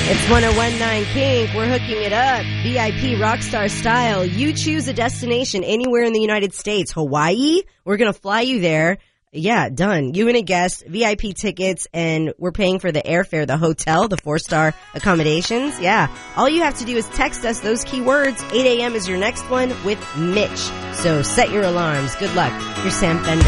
It's 101.9 Kink. We're hooking it up. VIP Rockstar style. You choose a destination anywhere in the United States. Hawaii? We're going to fly you there. Yeah, done. You and a guest, VIP tickets, and we're paying for the airfare, the hotel, the 4-star accommodations. Yeah. All you have to do is text us those keywords. 8 a.m. is your next one with Mitch. So set your alarms. Good luck. Here's Sam Fender.